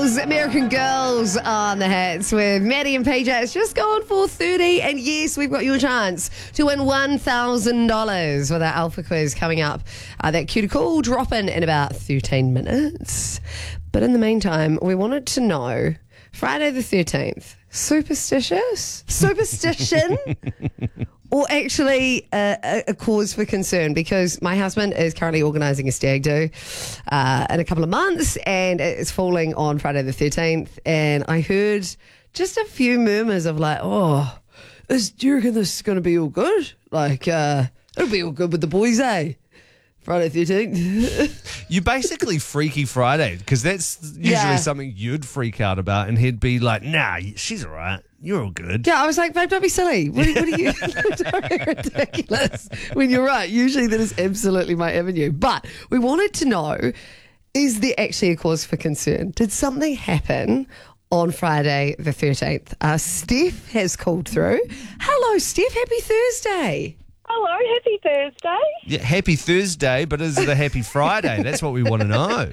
Girls, American Girls on the hits with Maddie and PJ. It's just gone 4:30, and yes, we've got your chance to win $1,000 with our Alpha Quiz coming up. That cue to call, drop in about 13 minutes. But in the meantime, we wanted to know, Friday the 13th, superstitious? Superstition? Or actually a cause for concern, because my husband is currently organising a stag do in a couple of months, and it's falling on Friday the 13th. And I heard just a few murmurs of like, oh, do you reckon this is going to be all good? Like, it'll be all good with the boys, eh? Friday 13th. You basically Freaky Friday, because that's usually something you'd freak out about, and he'd be like, nah, she's all right. You're all good. Yeah, I was like, babe, don't be silly. What are you? Don't be ridiculous. When you're right, usually that is absolutely my avenue. But we wanted to know, is there actually a cause for concern? Did something happen on Friday the 13th? Steph has called through. Hello, Steph. Happy Thursday. Hello, happy Thursday. Yeah, happy Thursday, but is it a happy Friday? That's what we want to know.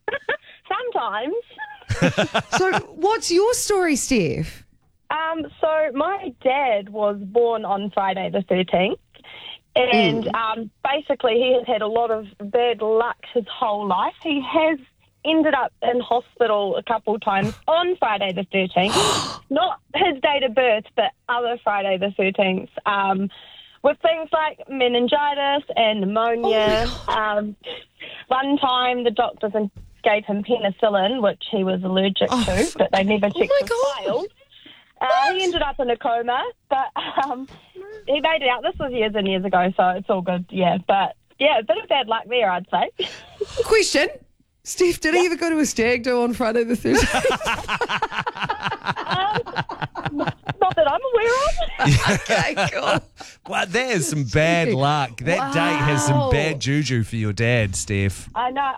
Sometimes. So what's your story, Steph? So my dad was born on Friday the 13th, and basically he has had a lot of bad luck his whole life. He has ended up in hospital a couple times on Friday the 13th, not his date of birth, but other Friday the 13th, with things like meningitis and pneumonia. One time the doctors gave him penicillin, which he was allergic to, but they never checked his files. He ended up in a coma, but he made it out. This was years and years ago, so it's all good, yeah. But, yeah, a bit of bad luck there, I'd say. Question. Steph, did he ever go to a stag do on Friday the 13th? Not that I'm aware of. Okay, cool. Well, that is some bad luck. That date has some bad juju for your dad, Steph. I know.